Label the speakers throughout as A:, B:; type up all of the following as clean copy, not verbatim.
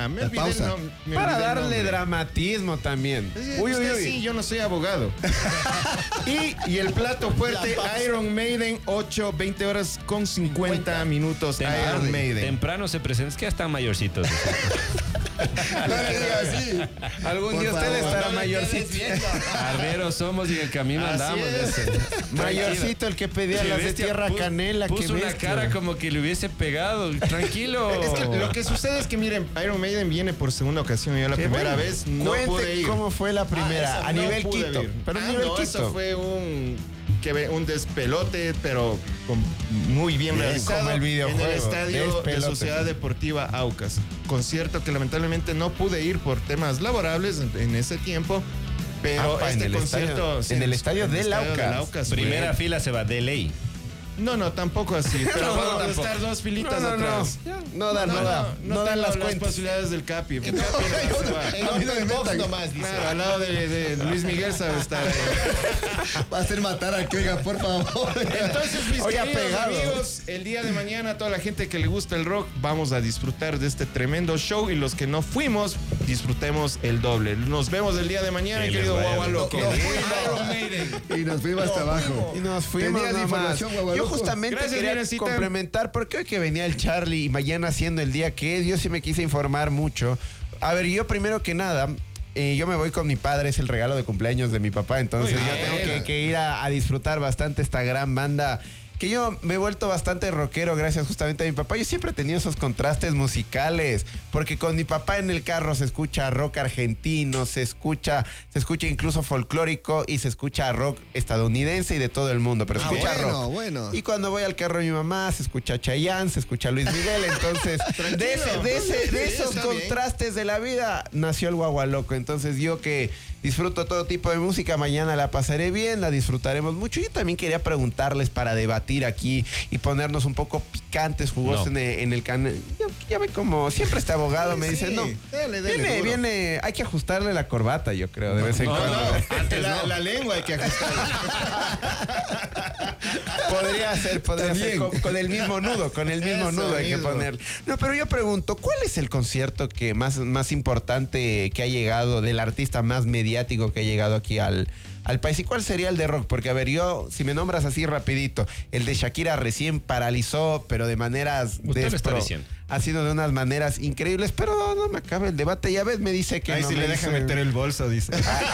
A: me olvidé el nombre.
B: Para darle dramatismo también.
A: Sí, yo no soy abogado. y el plato fuerte, Iron Maiden, 20 horas con 50 minutos. Iron Maiden.
C: Temprano se presenta, es que ya están mayorcitos.
B: No le diga así. Algún día usted estará mayorcito.
C: Arrieros somos y en el camino
A: Así
C: andamos.
A: es.
B: Mayorcito, el que pedía las de tierra canela.
C: Puso una cara como que le hubiese pegado. Tranquilo.
A: Es que lo que sucede es que, miren, Iron Maiden viene por segunda ocasión. Yo la primera vez no pude ir.
B: ¿Cómo fue la primera? A nivel Quito.
A: Pero a nivel Quito. Eso fue un despelote, pero muy bien realizado.
B: Como el videojuego.
A: En el estadio de Sociedad Deportiva Aucas. Concierto que lamentablemente no pude ir por temas laborables en ese tiempo. Pero este concierto...
B: En el estadio del Aucas.
C: Primera fila se va de ley.
A: No, tampoco así. Pero vamos a estar dos filitas atrás.
B: No dan las
A: posibilidades del Capi. El Capi
D: nomás, dice.
A: Claro, al lado de Luis Miguel sabe estar ahí.
D: Va a hacer matar al que oiga, por favor.
A: Entonces, mis queridos amigos, el día de mañana, toda la gente que le gusta el rock, vamos a disfrutar de este tremendo show. Y los que no fuimos, disfrutemos el doble. Nos vemos el día de mañana, querido Guagua Loco.
D: Y nos fuimos hasta abajo.
B: Y nos fuimos.
D: Tenías información, Guagua Loco.
B: Yo justamente quería complementar, porque hoy que venía el Charlie y mañana siendo el día que es, yo sí me quise informar mucho. A ver, yo primero que nada, yo me voy con mi padre, es el regalo de cumpleaños de mi papá, entonces yo tengo que ir a disfrutar bastante esta gran banda. Que yo me he vuelto bastante rockero gracias justamente a mi papá. Yo siempre he tenido esos contrastes musicales, porque con mi papá en el carro se escucha rock argentino, se escucha incluso folclórico y se escucha rock estadounidense y de todo el mundo, pero escucha rock.
D: Bueno.
B: Y cuando voy al carro de mi mamá se escucha Chayanne, se escucha Luis Miguel, entonces de esos contrastes de la vida nació el Guagua Loco. Entonces yo que disfruto todo tipo de música, mañana la pasaré bien, la disfrutaremos mucho. Yo también quería preguntarles para debatir aquí y ponernos un poco picantes, jugosos en el canal. Ya ve como siempre este abogado me dice, viene, hay que ajustarle la corbata, yo creo, de vez en cuando.
A: Antes la lengua hay que ajustarle.
B: Podría ser con el mismo nudo, hay que ponerle. No, pero yo pregunto, ¿cuál es el concierto que más importante que ha llegado, del artista más mediático que ha llegado aquí al país? ¿Y cuál sería el de rock? Porque, a ver, yo, si me nombras así rapidito, el de Shakira recién paralizó, pero de maneras...
C: Usted lo está diciendo.
B: Ha sido de unas maneras increíbles, pero no me acaba el debate. Ya ves, me dice que
A: ahí
B: no
A: sí
B: me
A: le deja meter el bolso, dice.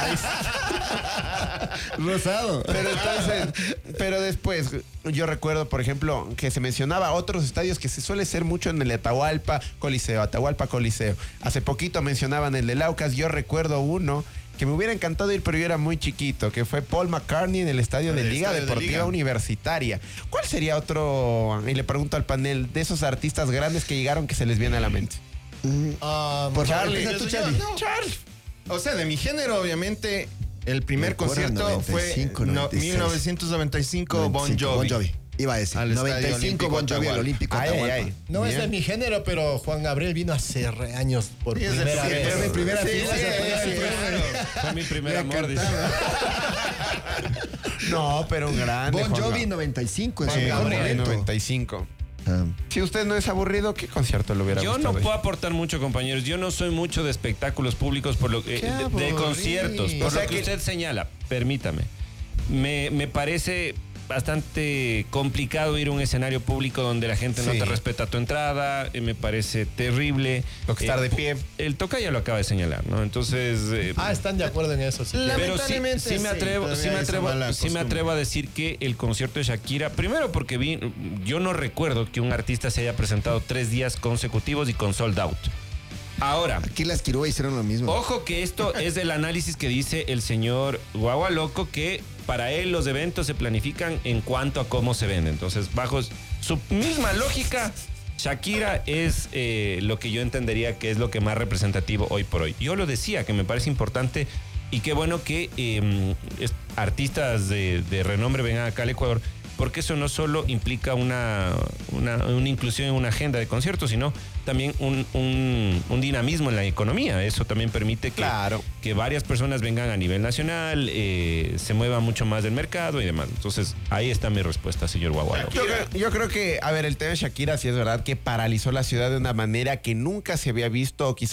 D: Rosado.
B: Pero después, yo recuerdo, por ejemplo, que se mencionaba otros estadios que se suele ser mucho en el Atahualpa Coliseo. Hace poquito mencionaban el de Laucas. Yo recuerdo uno que me hubiera encantado ir, pero yo era muy chiquito, que fue Paul McCartney en el estadio de Liga Deportiva Universitaria. ¿Cuál sería otro, y le pregunto al panel, de esos artistas grandes que llegaron que se les viene a la mente?
D: Por
B: Charlie.
D: Charlie.
A: Charlie. O sea, de mi género, obviamente, el primer concierto fue 1995, Bon Jovi.
D: Iba a decir,
A: al
D: 95 Bon Jovi al Olímpico.
E: No es de mi género, pero Juan Gabriel vino hace años por primera vez.
D: Fue mi primera fiesta.
C: Fue mi primer amor, dice.
B: No, pero un grande.
D: Bon Jovi 95 en su mejor momento.
B: 95. Si usted no es aburrido, ¿qué concierto le hubiera
C: Yo
B: gustado?
C: no puedo aportar mucho, compañeros. Yo no soy mucho de espectáculos públicos por lo de conciertos. Por lo que usted señala, permítame. Me parece bastante complicado ir a un escenario público donde la gente no te respeta tu entrada. Me parece terrible.
B: Lo que estar de pie.
C: El toca ya lo acaba de señalar, ¿no? Entonces...
E: están de acuerdo en eso. Sí.
C: Pero sí me atrevo a decir que el concierto de Shakira, primero porque yo no recuerdo que un artista se haya presentado 3 días consecutivos y con sold out. Ahora,
D: aquí las Quiroga hicieron lo mismo.
C: Ojo que esto es el análisis que dice el señor Guagua Loco, que para él los eventos se planifican en cuanto a cómo se venden. Entonces, bajo su misma lógica, Shakira es lo que yo entendería que es lo que más representativo hoy por hoy. Yo lo decía, que me parece importante y qué bueno que artistas de renombre vengan acá al Ecuador, porque eso no solo implica una inclusión en una agenda de conciertos, sino también un dinamismo en la economía. Eso también permite que varias personas vengan a nivel nacional, se mueva mucho más del mercado y demás. Entonces, ahí está mi respuesta, señor Guagualo.
B: Yo creo que, a ver, el tema de Shakira sí es verdad que paralizó la ciudad de una manera que nunca se había visto, o quizá